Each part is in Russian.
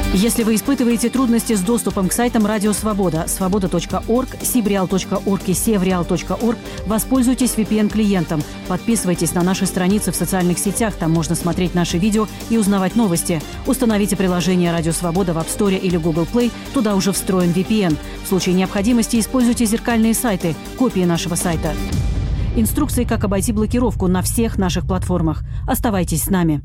Если вы испытываете трудности с доступом к сайтам Радио Свобода, свобода.орг, sibreal.org и sevreal.org, воспользуйтесь VPN-клиентом. Подписывайтесь на наши страницы в социальных сетях, там можно смотреть наши видео и узнавать новости. Установите приложение Радио Свобода в App Store или Google Play, туда уже встроен VPN. В случае необходимости используйте зеркальные сайты, копии нашего сайта. Инструкции, как обойти блокировку на всех наших платформах. Оставайтесь с нами.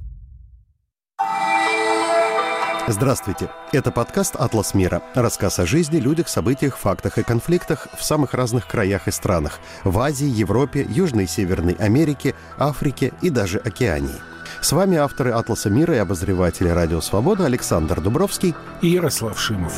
Здравствуйте. Это подкаст «Атлас мира». Рассказ о жизни, людях, событиях, фактах и конфликтах в самых разных краях и странах. В Азии, Европе, Южной и Северной Америке, Африке и даже Океании. С вами авторы «Атласа мира» и обозреватели «Радио Свобода» Александр Дубровский и Ярослав Шимов.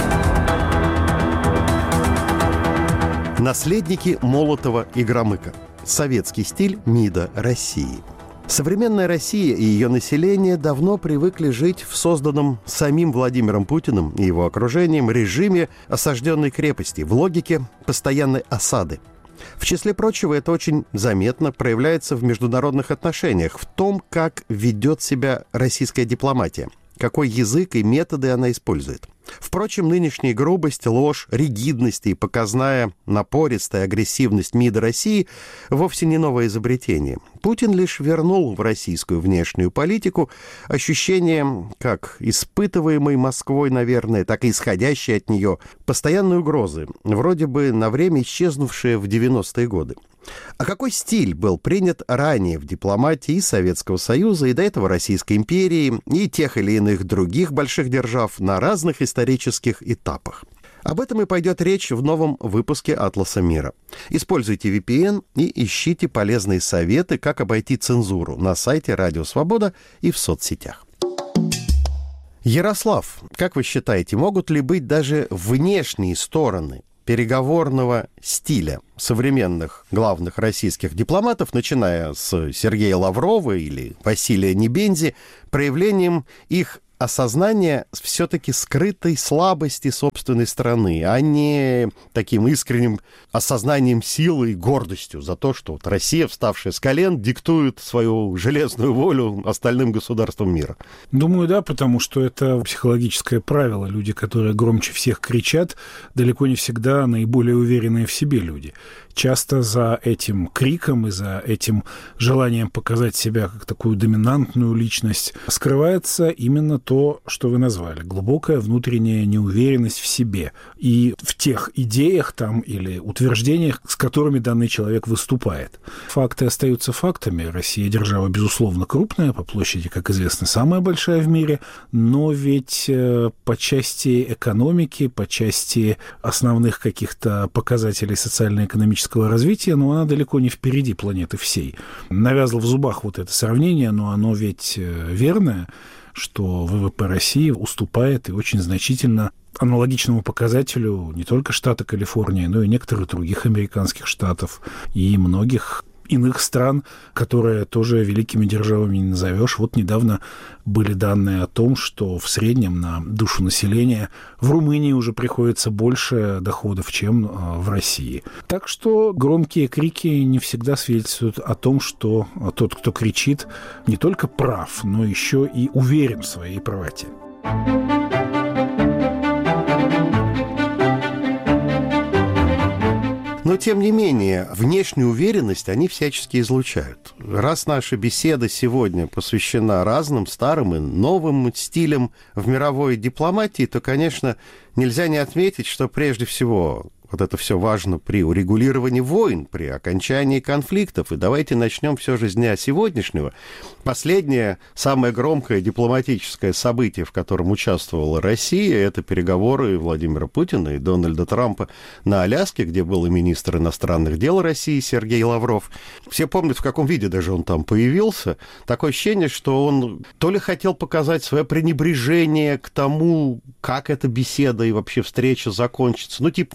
Наследники Молотова и Громыка. Советский стиль МИДа России. Современная Россия и ее население давно привыкли жить в созданном самим Владимиром Путиным и его окружением режиме осажденной крепости, в логике постоянной осады. В числе прочего, это очень заметно проявляется в международных отношениях, в том, как ведет себя российская дипломатия, какой язык и методы она использует. Впрочем, нынешняя грубость, ложь, ригидность и показная напористая агрессивность МИДа России вовсе не новое изобретение. Путин лишь вернул в российскую внешнюю политику ощущение, как испытываемой Москвой, наверное, так и исходящей от нее постоянной угрозы, вроде бы на время исчезнувшие в 90-е годы. А какой стиль был принят ранее в дипломатии Советского Союза и до этого Российской империи и тех или иных других больших держав на разных исторических этапах? Об этом и пойдет речь в новом выпуске «Атласа мира». Используйте VPN и ищите полезные советы, как обойти цензуру на сайте Радио Свобода и в соцсетях. Ярослав, как вы считаете, могут ли быть даже внешние стороны переговорного стиля современных главных российских дипломатов, начиная с Сергея Лаврова или Василия Небензи, проявлением их осознания все-таки скрытой слабости собственной страны, а не таким искренним осознанием силы и гордостью за то, что вот Россия, вставшая с колен, диктует свою железную волю остальным государствам мира. Думаю, да, потому что это психологическое правило. Люди, которые громче всех кричат, далеко не всегда наиболее уверенные в себе люди. Часто за этим криком и за этим желанием показать себя как такую доминантную личность скрывается именно то, что вы назвали. Глубокая внутренняя неуверенность в себе и в тех идеях там или утверждениях, с которыми данный человек выступает. Факты остаются фактами. Россия держава, безусловно, крупная, по площади, как известно, самая большая в мире, но ведь по части экономики, по части основных каких-то показателей социально-экономического развития, но она далеко не впереди планеты всей. Навязал в зубах вот это сравнение, но оно ведь верное, что ВВП России уступает и очень значительно аналогичному показателю не только штата Калифорния, но и некоторых других американских штатов и многих иных стран, которые тоже великими державами не назовешь. Вот недавно были данные о том, что в среднем на душу населения в Румынии уже приходится больше доходов, чем в России. Так что громкие крики не всегда свидетельствуют о том, что тот, кто кричит, не только прав, но еще и уверен в своей правоте. Но, тем не менее, внешнюю уверенность они всячески излучают. Раз наша беседа сегодня посвящена разным старым и новым стилям в мировой дипломатии, то, конечно, нельзя не отметить, что прежде всего вот это все важно при урегулировании войн, при окончании конфликтов. И давайте начнем все же с дня сегодняшнего. Последнее, самое громкое дипломатическое событие, в котором участвовала Россия, это переговоры Владимира Путина и Дональда Трампа на Аляске, где был и министр иностранных дел России Сергей Лавров. Все помнят, в каком виде даже он там появился. Такое ощущение, что он то ли хотел показать свое пренебрежение к тому, как эта беседа и вообще встреча закончится. Ну, типа, ничего главного,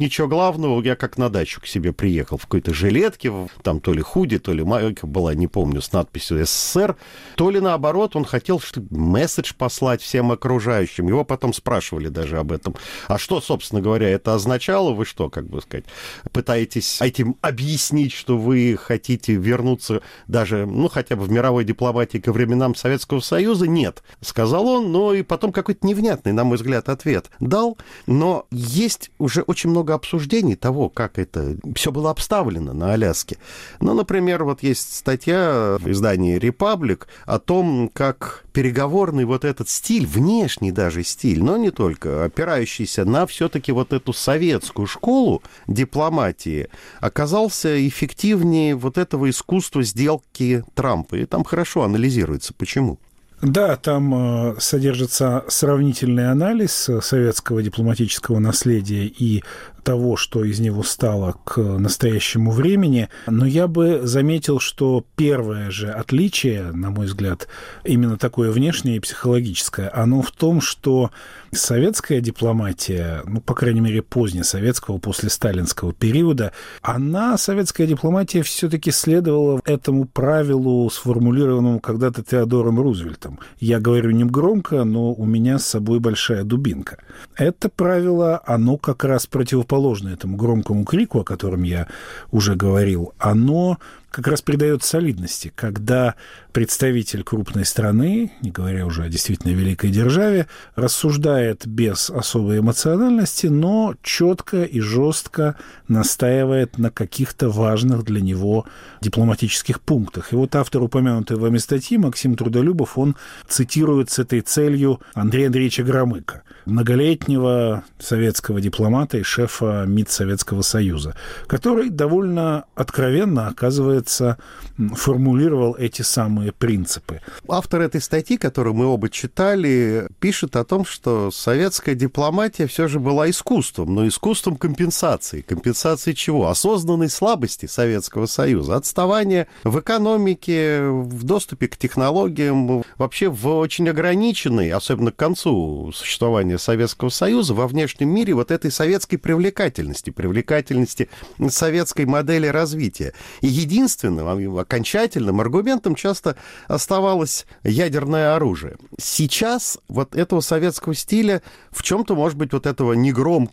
главного я как на дачу к себе приехал в какой-то жилетке, там то ли худи, то ли майка была, не помню, с надписью СССР, то ли наоборот, он хотел месседж послать всем окружающим. Его потом спрашивали даже об этом. А что, собственно говоря, это означало? Вы что, как бы сказать, пытаетесь этим объяснить, что вы хотите вернуться даже, ну, хотя бы в мировой дипломатии ко временам Советского Союза? Нет, сказал он, но и потом какой-то невнятный, на мой взгляд, ответ дал. Но есть уже очень много обсуждений того, как это все было обставлено на Аляске. Ну, например, вот есть статья в издании «Репаблик» о том, как переговорный вот этот стиль, внешний даже стиль, но не только, опирающийся на все-таки вот эту советскую школу дипломатии, оказался эффективнее вот этого искусства сделки Трампа. И там хорошо анализируется, почему. Да, там содержится сравнительный анализ советского дипломатического наследия и того, что из него стало к настоящему времени. Но я бы заметил, что первое же отличие, на мой взгляд, именно такое внешнее и психологическое, оно в том, что советская дипломатия, ну, по крайней мере, позднесоветского, после сталинского периода, советская дипломатия все-таки следовала этому правилу, сформулированному когда-то Теодором Рузвельтом. Я говорю не громко, но у меня с собой большая дубинка. Это правило, оно как раз противоположно этому громкому крику, о котором я уже говорил, оно как раз придает солидности, когда представитель крупной страны, не говоря уже о действительно великой державе, рассуждает без особой эмоциональности, но четко и жестко настаивает на каких-то важных для него дипломатических пунктах. И вот автор упомянутой вами статьи, Максим Трудолюбов, он цитирует с этой целью Андрея Андреевича Громыка, многолетнего советского дипломата и шефа МИД Советского Союза, который довольно откровенно, оказывается, формулировал эти самые принципы. Автор этой статьи, которую мы оба читали, пишет о том, что советская дипломатия все же была искусством, но искусством компенсации. Компенсации чего? Осознанной слабости Советского Союза, отставания в экономике, в доступе к технологиям, вообще в очень ограниченной, особенно к концу существования Советского Союза, во внешнем мире вот этой советской привлекательности советской модели развития. И единственным, окончательным аргументом часто оставалось ядерное оружие. Сейчас вот этого советского стиля, в чем-то, может быть, вот этого